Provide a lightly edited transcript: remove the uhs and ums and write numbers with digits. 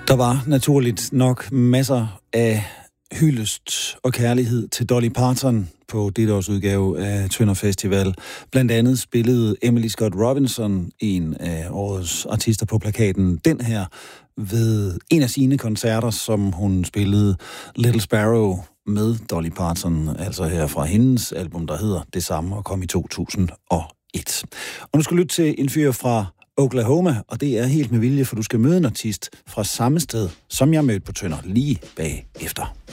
Der var naturligt nok masser af hyldest og kærlighed til Dolly Parton på dette års udgave af Tønder Festival. Blandt andet spillede Emily Scott Robinson, en af årets artister på plakaten, den her ved en af sine koncerter, som hun spillede Little Sparrow med Dolly Parton, altså her fra hendes album, der hedder det samme og kom i 2001. Og nu skal du lytte til en fyr fra Oklahoma, og det er helt med vilje, for du skal møde en artist fra samme sted, som jeg mødte på Tønder lige bagefter.